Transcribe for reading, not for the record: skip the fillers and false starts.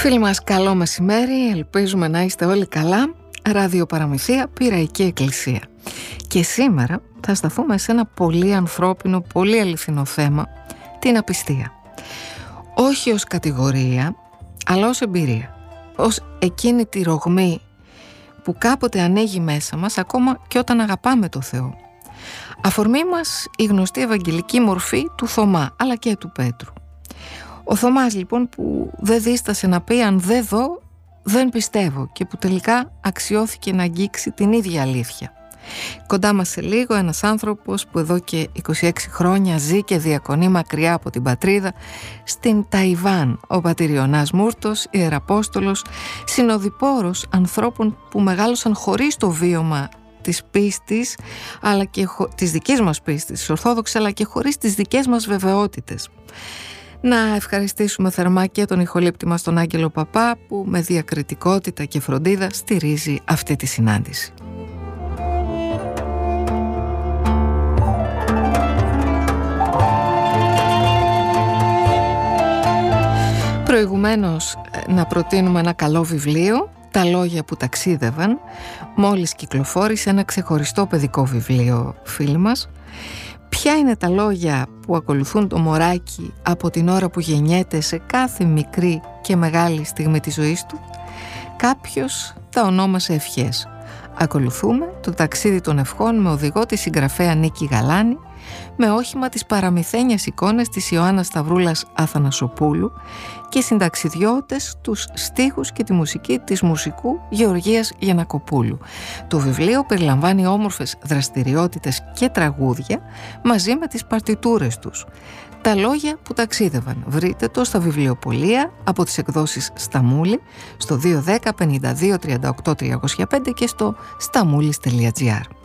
Φίλοι μας, καλό μεσημέρι, ελπίζουμε να είστε όλοι καλά. Ραδιοπαραμυθία, Πειραϊκή Εκκλησία. Και σήμερα θα σταθούμε σε ένα πολύ ανθρώπινο, πολύ αληθινό θέμα, την απιστία. Όχι ως κατηγορία, αλλά ως εμπειρία. Ως εκείνη τη ρογμή που κάποτε ανοίγει μέσα μας, ακόμα και όταν αγαπάμε το Θεό. Αφορμή μας η γνωστή ευαγγελική μορφή του Θωμά, αλλά και του Πέτρου. Ο Θωμάς λοιπόν που δεν δίστασε να πει αν δεν δω δεν πιστεύω και που τελικά αξιώθηκε να αγγίξει την ίδια αλήθεια. Κοντά μας σε λίγο ένας άνθρωπος που εδώ και 26 χρόνια ζει και διακονεί μακριά από την πατρίδα στην Ταϊβάν, ο πατήρ Ιωνάς Μούρτος, ιεραπόστολος, συνοδοιπόρος ανθρώπων που μεγάλωσαν χωρίς το βίωμα της πίστης, αλλά και της δικής μας πίστης, της Ορθόδοξης, αλλά και χωρίς τις δικές μας βεβαιότητες. Να ευχαριστήσουμε θερμά και τον ηχολήπτη μας τον Άγγελο Παπά που με διακριτικότητα και φροντίδα στηρίζει αυτή τη συνάντηση. Προηγουμένως να προτείνουμε ένα καλό βιβλίο, «Τα λόγια που ταξίδευαν». Μόλις κυκλοφόρησε ένα ξεχωριστό παιδικό βιβλίο, φίλοι μας. Ποια είναι τα λόγια που ακολουθούν το μωράκι από την ώρα που γεννιέται σε κάθε μικρή και μεγάλη στιγμή της ζωής του? Κάποιος τα ονόμασε ευχές. Ακολουθούμε το ταξίδι των ευχών με οδηγό τη συγγραφέα Νίκη Γαλάνη, με όχημα τις παραμυθένιες εικόνες της Ιωάννας Σταυρούλας Αθανασοπούλου και συνταξιδιώτες τους στίχους και τη μουσική της μουσικού Γεωργίας Γιαννακοπούλου. Το βιβλίο περιλαμβάνει όμορφες δραστηριότητες και τραγούδια μαζί με τις παρτιτούρες τους. «Τα λόγια που ταξίδευαν». Βρείτε το στα βιβλιοπωλεία από τις εκδόσεις Σταμούλη στο 210 52 38 305 και στο stamoulis.gr.